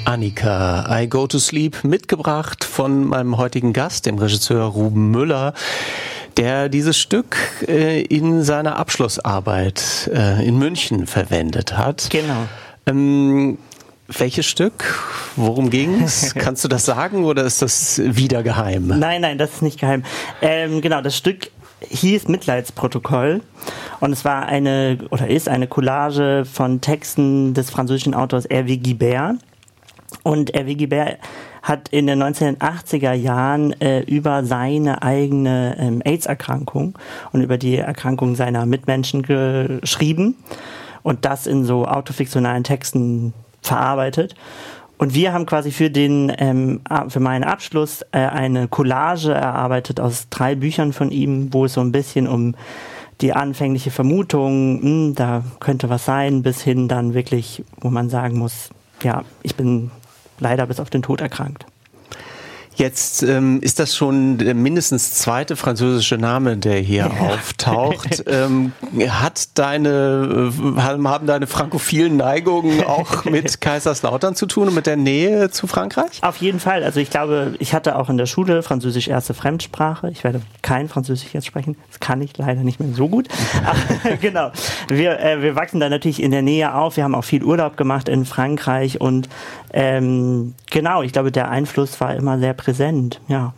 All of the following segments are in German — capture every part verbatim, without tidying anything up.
Annika, I Go to Sleep, mitgebracht von meinem heutigen Gast, dem Regisseur Ruben Müller, der dieses Stück äh, in seiner Abschlussarbeit äh, in München verwendet hat. Genau. Ähm, welches Stück? Worum ging's? Kannst du das sagen oder ist das wieder geheim? Nein, nein, das ist nicht geheim. Ähm, genau, das Stück hieß Mitleidsprotokoll und es war eine oder ist eine Collage von Texten des französischen Autors Hervé Guibert. Und Hervé Guibert hat in den neunzehnhundertachtziger Jahren äh, über seine eigene ähm, AIDS-Erkrankung und über die Erkrankung seiner Mitmenschen geschrieben und das in so autofiktionalen Texten verarbeitet. Und wir haben quasi für den ähm, für meinen Abschluss äh, eine Collage erarbeitet aus drei Büchern von ihm, wo es so ein bisschen um die anfängliche Vermutung, mh, da könnte was sein, bis hin dann wirklich, wo man sagen muss, ja, ich bin leider bis auf den Tod erkrankt. Jetzt ähm, ist das schon der mindestens zweite französische Name, der hier ja. auftaucht. Ähm, hat deine, haben deine frankophilen Neigungen auch mit Kaiserslautern zu tun und mit der Nähe zu Frankreich? Auf jeden Fall. Also ich glaube, ich hatte auch in der Schule Französisch erste Fremdsprache. Ich werde kein Französisch jetzt sprechen. Das kann ich leider nicht mehr so gut. Aber, genau. Wir, äh, wir wachsen da natürlich in der Nähe auf. Wir haben auch viel Urlaub gemacht in Frankreich und ähm, genau, ich glaube, der Einfluss war immer sehr präsent, ja.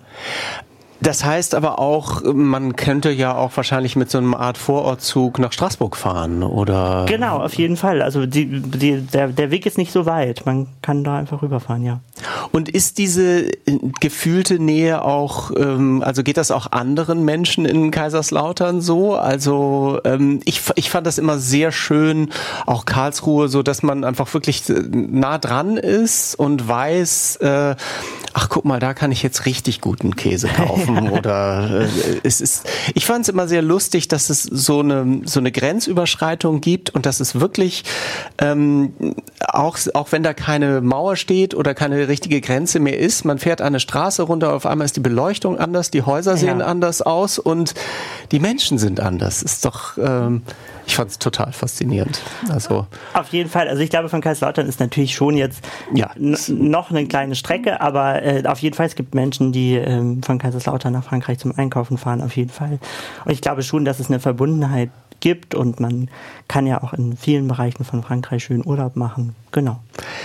Das heißt aber auch, man könnte ja auch wahrscheinlich mit so einer Art Vorortzug nach Straßburg fahren, oder? Genau, auf jeden Fall. Also die, die, der, der Weg ist nicht so weit. Man kann da einfach rüberfahren, ja. Und ist diese gefühlte Nähe auch, ähm, also geht das auch anderen Menschen in Kaiserslautern so? Also ähm, ich, ich fand das immer sehr schön, auch Karlsruhe, so dass man einfach wirklich nah dran ist und weiß, äh, ach guck mal, da kann ich jetzt richtig guten Käse kaufen. Oder äh, es ist, ich fand es immer sehr lustig, dass es so eine so eine Grenzüberschreitung gibt und dass es wirklich ähm, auch auch wenn da keine Mauer steht oder keine richtige Grenze mehr ist, man fährt eine Straße runter, auf einmal ist die Beleuchtung anders, die Häuser sehen ja. anders aus und die Menschen sind anders. Ist doch ähm, ich fand es total faszinierend. Also auf jeden Fall. Also ich glaube, von Kaiserslautern ist natürlich schon jetzt ja. n- noch eine kleine Strecke, aber äh, auf jeden Fall, es gibt Menschen, die ähm, von Kaiserslautern nach Frankreich zum Einkaufen fahren, auf jeden Fall. Und ich glaube schon, dass es eine Verbundenheit gibt und man kann ja auch in vielen Bereichen von Frankreich schön Urlaub machen. Genau.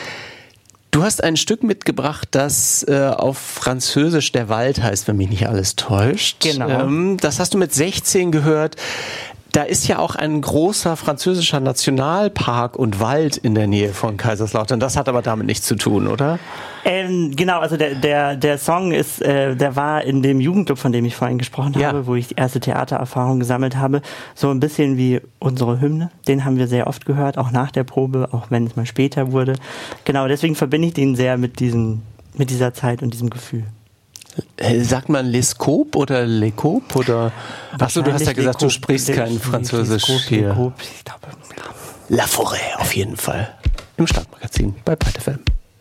Du hast ein Stück mitgebracht, das äh, auf Französisch Der Wald heißt, wenn mich nicht alles täuscht. Genau. Ähm, das hast du mit sechzehn gehört. Da ist ja auch ein großer französischer Nationalpark und Wald in der Nähe von Kaiserslautern. Das hat aber damit nichts zu tun, oder? Ähm, genau, also der, der, der Song ist, äh, der war in dem Jugendclub, von dem ich vorhin gesprochen ja. habe, wo ich die erste Theatererfahrung gesammelt habe, so ein bisschen wie unsere Hymne. Den haben wir sehr oft gehört, auch nach der Probe, auch wenn es mal später wurde. Genau, deswegen verbinde ich den sehr mit diesem, mit dieser Zeit und diesem Gefühl. Sagt man Lescope oder Lecope oder? Achso, du hast ja gesagt, du sprichst kein Französisch hier. Ich glaube, ja. La Forêt auf jeden Fall. Im Stadtmagazin bei Python F M.